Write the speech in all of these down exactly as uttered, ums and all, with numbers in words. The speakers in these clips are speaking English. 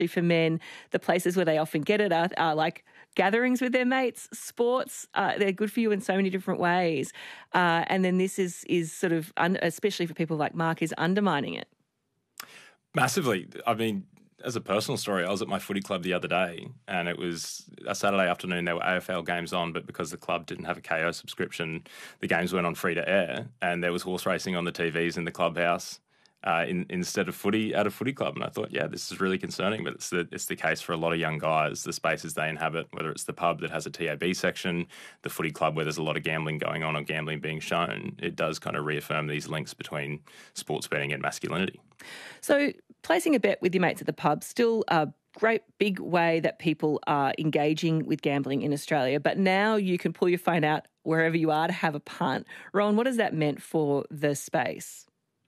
for men, the places where they often get it are, are like gatherings with their mates, sports. Uh, they're good for you in so many different ways. Uh, and then this is is sort of, un- especially for people like Mark, is undermining it. Massively. I mean, as a personal story, I was at my footy club the other day and it was a Saturday afternoon. There were A F L games on, but because the club didn't have a K O subscription, the games went on free to air and there was horse racing on the T Vs in the clubhouse uh, in, instead of footy at a footy club. And I thought, yeah, this is really concerning, but it's the, it's the case for a lot of young guys, the spaces they inhabit, whether it's the pub that has a T A B section, the footy club where there's a lot of gambling going on or gambling being shown. It does kind of reaffirm these links between sports betting and masculinity. So placing a bet with your mates at the pub, still a great big way that people are engaging with gambling in Australia. But now you can pull your phone out wherever you are to have a punt. Rowan, what has that meant for the space?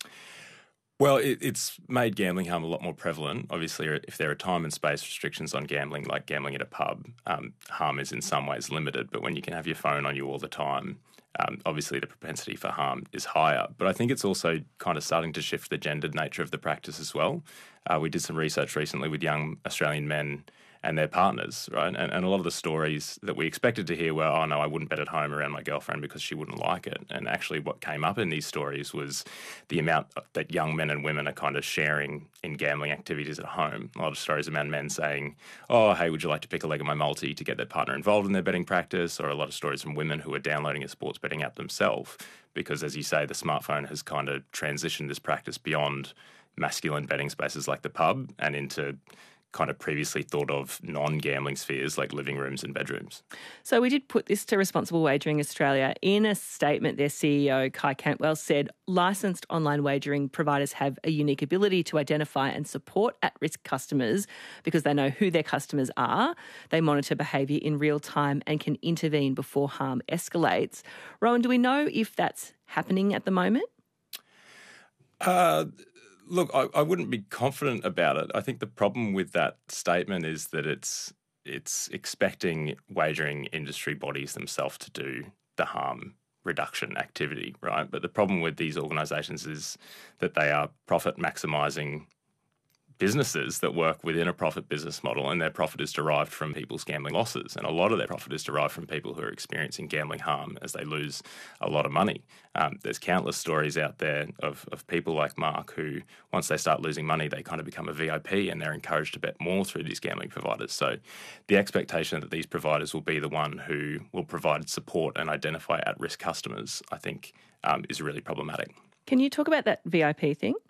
Well, it, it's made gambling harm a lot more prevalent. Obviously, if there are time and space restrictions on gambling, like gambling at a pub, um, harm is in some ways limited. But when you can have your phone on you all the time, um, obviously the propensity for harm is higher. But I think it's also kind of starting to shift the gendered nature of the practice as well. Uh, we did some research recently with young Australian men and their partners, right? And, and a lot of the stories that we expected to hear were, oh, no, I wouldn't bet at home around my girlfriend because she wouldn't like it. And actually what came up in these stories was the amount that young men and women are kind of sharing in gambling activities at home. A lot of stories about men saying, oh, hey, would you like to pick a leg of my multi to get their partner involved in their betting practice? Or a lot of stories from women who are downloading a sports betting app themselves because, as you say, the smartphone has kind of transitioned this practice beyond masculine betting spaces like the pub and into kind of previously thought of non-gambling spheres like living rooms and bedrooms. So we did put this to Responsible Wagering Australia. In a statement, their C E O, Kai Cantwell, said licensed online wagering providers have a unique ability to identify and support at-risk customers because they know who their customers are. They monitor behaviour in real time and can intervene before harm escalates. Rowan, do we know if that's happening at the moment? Uh... Look, I, I wouldn't be confident about it. I think the problem with that statement is that it's it's expecting wagering industry bodies themselves to do the harm reduction activity, right? But the problem with these organisations is that they are profit maximising businesses that work within a profit business model, and their profit is derived from people's gambling losses. And a lot of their profit is derived from people who are experiencing gambling harm as they lose a lot of money. Um, there's countless stories out there of, of people like Mark who, once they start losing money, they kind of become a V I P and they're encouraged to bet more through these gambling providers. So the expectation that these providers will be the one who will provide support and identify at-risk customers, I think, um, is really problematic. Can you talk about that V I P thing?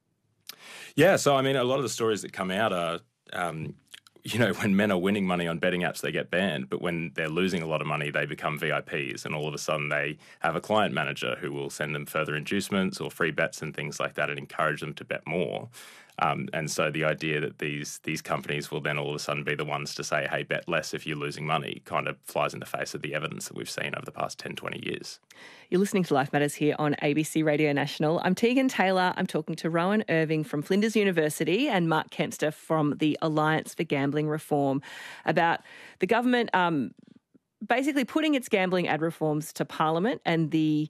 Yeah, so I mean, a lot of the stories that come out are, um, you know, when men are winning money on betting apps, they get banned. But when they're losing a lot of money, they become V I Ps. And all of a sudden they have a client manager who will send them further inducements or free bets and things like that and encourage them to bet more. Um, and so the idea that these these companies will then all of a sudden be the ones to say, hey, bet less if you're losing money, kind of flies in the face of the evidence that we've seen over the past ten, twenty years. You're listening to Life Matters here on A B C Radio National. I'm Tegan Taylor. I'm talking to Rowan Irving from Flinders University and Mark Kempster from the Alliance for Gambling Reform about the government um, basically putting its gambling ad reforms to Parliament and the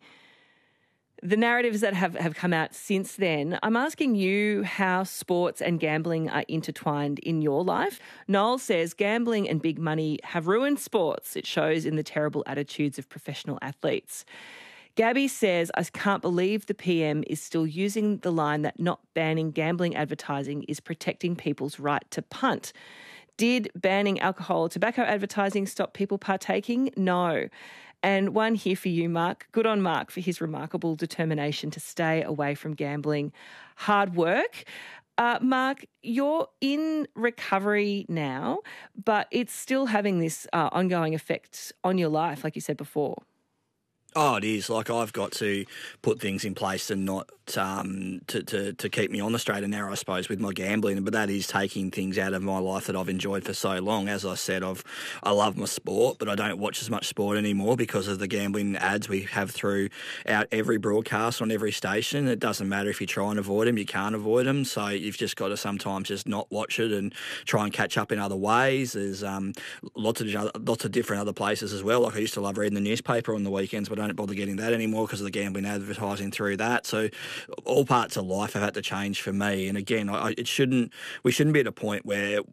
The narratives that have, have come out since then. I'm asking you how sports and gambling are intertwined in your life. Noel says gambling and big money have ruined sports. It shows in the terrible attitudes of professional athletes. Gabby says, I can't believe the P M is still using the line that not banning gambling advertising is protecting people's right to punt. Did banning alcohol or tobacco advertising stop people partaking? No. And one here for you, Mark. Good on Mark for his remarkable determination to stay away from gambling. Hard work. Uh, Mark, you're in recovery now, but it's still having this uh, ongoing effect on your life, like you said before. Oh, it is. Like, I've got to put things in place and not um, to, to, to keep me on the straight and narrow, I suppose, with my gambling. But that is taking things out of my life that I've enjoyed for so long. As I said, I've I love my sport, but I don't watch as much sport anymore because of the gambling ads we have throughout every broadcast on every station. It doesn't matter if you try and avoid them, you can't avoid them. So you've just got to sometimes just not watch it and try and catch up in other ways. There's um, lots of lots of different other places as well. Like, I used to love reading the newspaper on the weekends, but I don't bother getting that anymore because of the gambling advertising through that. So all parts of life have had to change for me. And again, I, it shouldn't we shouldn't be at a point where